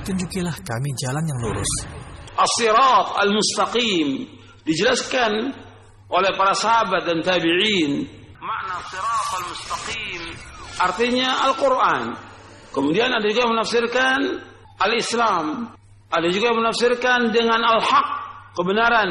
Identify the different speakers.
Speaker 1: tunjukilah kami jalan yang lurus.
Speaker 2: As-sirat al-mustaqim dijelaskan oleh para sahabat dan tabi'in. Makna sirat al-mustaqim artinya Al-Quran. Kemudian ada juga yang menafsirkan al-Islam. Ada juga yang menafsirkan dengan al-haq, kebenaran.